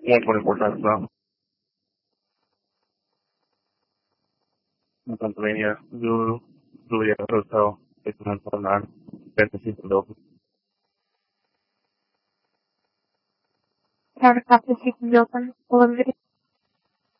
124 times now. In Pennsylvania, Zulu, Juliet Hotel, 6979, Fantasy Philadelphia. Countertop is open. 11